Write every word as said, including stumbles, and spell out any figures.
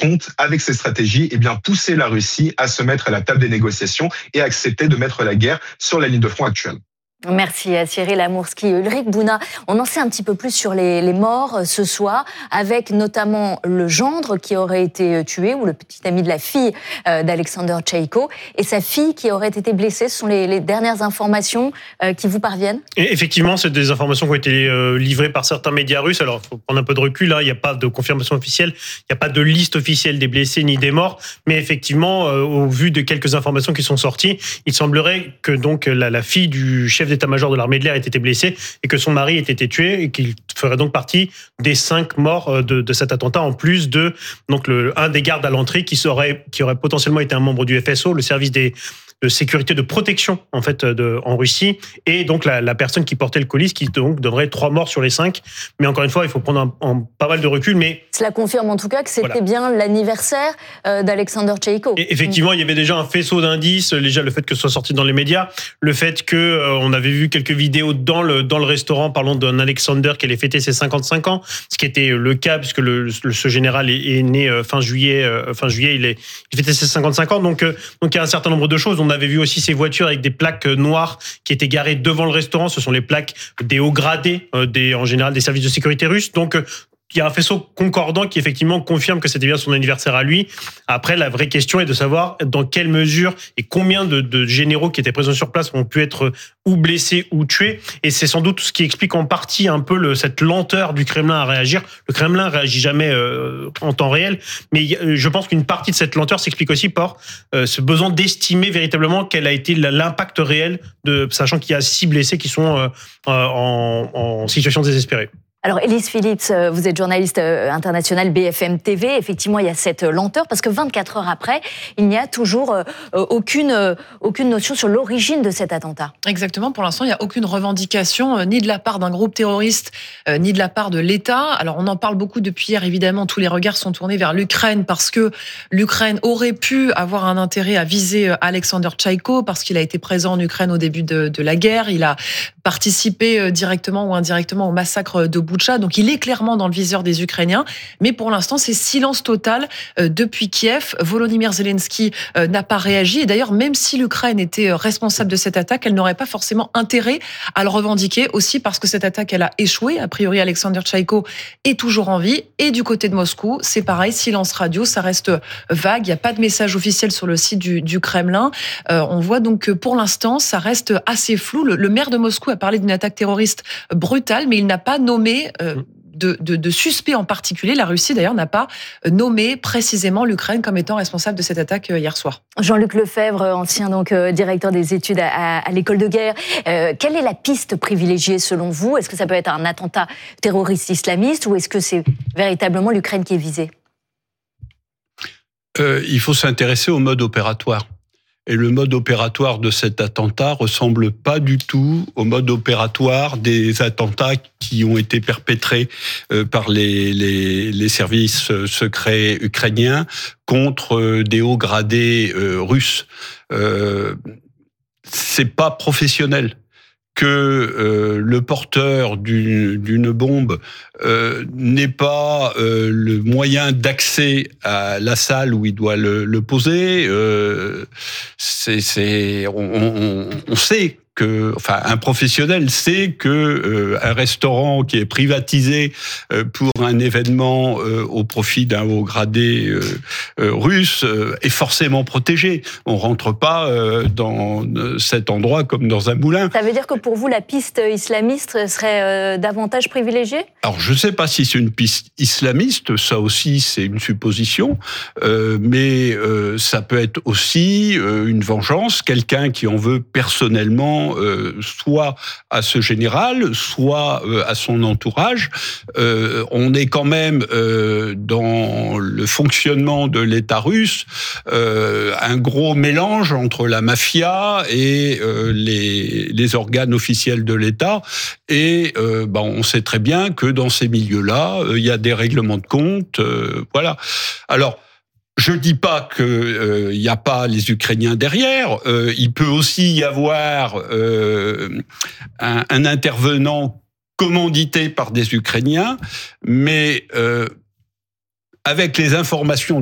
compte, avec ces stratégies, eh bien, pousser la Russie à se mettre à la table des négociations et accepter de mettre la guerre sur la ligne de front actuelle. Merci à Cyril Amourski. Ulrich Bouna, on en sait un petit peu plus sur les, les morts ce soir, avec notamment le gendre qui aurait été tué, ou le petit ami de la fille d'Alexander Tchaïko, et sa fille qui aurait été blessée. Ce sont les, les dernières informations qui vous parviennent ? Et effectivement, c'est des informations qui ont été livrées par certains médias russes. Alors, il faut prendre un peu de recul, hein. Il n'y a pas de confirmation officielle, il n'y a pas de liste officielle des blessés ni des morts, mais effectivement, au vu de quelques informations qui sont sorties, il semblerait que donc la, la fille du chef d'état-major de l'armée de l'air ait été blessé et que son mari ait été tué et qu'il ferait donc partie des cinq morts de, de cet attentat, en plus de donc le, un des gardes à l'entrée qui serait qui aurait potentiellement été un membre du F S O, le service des de sécurité de protection en fait de, en Russie, et donc la, la personne qui portait le colis, qui donc donnerait trois morts sur les cinq. Mais encore une fois, il faut prendre un, un, pas mal de recul. Mais cela confirme en tout cas que c'était voilà. bien l'anniversaire euh, d'Alexander Tchaïko. Et effectivement, il y avait déjà un faisceau d'indices, déjà le fait que ce soit sorti dans les médias, le fait que euh, on avait vu quelques vidéos dans le dans le restaurant parlant d'un Alexander qui allait fêter ses cinquante-cinq ans, ce qui était le cas puisque le, le ce général est, est né euh, fin juillet, euh, fin juillet, il est il fêtait ses cinquante-cinq ans. Donc euh, donc il y a un certain nombre de choses. On avait vu aussi ces voitures avec des plaques noires qui étaient garées devant le restaurant. Ce sont les plaques des hauts gradés, euh, des, en général des services de sécurité russes. Donc, euh, il y a un faisceau concordant qui effectivement confirme que c'était bien son anniversaire à lui. Après, la vraie question est de savoir dans quelle mesure et combien de, de généraux qui étaient présents sur place ont pu être ou blessés ou tués. Et c'est sans doute ce qui explique en partie un peu le, cette lenteur du Kremlin à réagir. Le Kremlin réagit jamais euh, en temps réel, mais je pense qu'une partie de cette lenteur s'explique aussi par euh, ce besoin d'estimer véritablement quel a été l'impact réel, de, sachant qu'il y a six blessés qui sont euh, en, en situation désespérée. Alors, Élise Phillips, vous êtes journaliste internationale B F M T V. Effectivement, il y a cette lenteur parce que vingt-quatre heures après, il n'y a toujours aucune, aucune notion sur l'origine de cet attentat. Exactement. Pour l'instant, il n'y a aucune revendication, ni de la part d'un groupe terroriste, ni de la part de l'État. Alors, on en parle beaucoup depuis hier. Évidemment, tous les regards sont tournés vers l'Ukraine parce que l'Ukraine aurait pu avoir un intérêt à viser Alexander Tchaïko parce qu'il a été présent en Ukraine au début de, de la guerre. Il a participé directement ou indirectement au massacre de Boutcha. Donc il est clairement dans le viseur des Ukrainiens, mais pour l'instant c'est silence total euh, depuis Kiev. Volodymyr Zelensky euh, n'a pas réagi, et d'ailleurs même si l'Ukraine était responsable de cette attaque, elle n'aurait pas forcément intérêt à le revendiquer, aussi parce que cette attaque elle a échoué. A priori Alexander Tchaïko est toujours en vie, et du côté de Moscou c'est pareil, silence radio, ça reste vague, il n'y a pas de message officiel sur le site du, du Kremlin. Euh, on voit donc que pour l'instant ça reste assez flou. Le, le maire de Moscou a parlé d'une attaque terroriste brutale, mais il n'a pas nommé Euh, de, de, de suspects en particulier. La Russie, d'ailleurs, n'a pas nommé précisément l'Ukraine comme étant responsable de cette attaque hier soir. Jean-Luc Lefebvre, ancien donc, euh, directeur des études à, à, à l'école de guerre. Euh, quelle est la piste privilégiée selon vous ? Est-ce que ça peut être un attentat terroriste islamiste ou est-ce que c'est véritablement l'Ukraine qui est visée ? euh, Il faut s'intéresser au mode opératoire. Et le mode opératoire de cet attentat ressemble pas du tout au mode opératoire des attentats qui ont été perpétrés par les, les, les services secrets ukrainiens contre des hauts gradés russes. Euh, c'est pas professionnel. Que euh, le porteur d'une, d'une bombe euh, n'ait pas euh, le moyen d'accès à la salle où il doit le, le poser, euh, c'est, c'est, on, on, on sait que, enfin, un professionnel sait que euh, un restaurant qui est privatisé euh, pour un événement euh, au profit d'un haut gradé euh, euh, russe euh, est forcément protégé. On rentre pas euh, dans cet endroit comme dans un moulin. Ça veut dire que pour vous, la piste islamiste serait euh, davantage privilégiée ? Alors, je ne sais pas si c'est une piste islamiste, ça aussi c'est une supposition, euh, mais euh, ça peut être aussi euh, une vengeance, quelqu'un qui en veut personnellement Euh, soit à ce général, soit euh, à son entourage. Euh, on est quand même euh, dans le fonctionnement de l'État russe, euh, un gros mélange entre la mafia et euh, les, les organes officiels de l'État. Et euh, ben, on sait très bien que dans ces milieux-là, il euh, y a des règlements de compte. Euh, voilà. Alors, je dis pas que il euh, y a pas les Ukrainiens derrière. Euh, il peut aussi y avoir euh, un, un intervenant commandité par des Ukrainiens, mais euh, avec les informations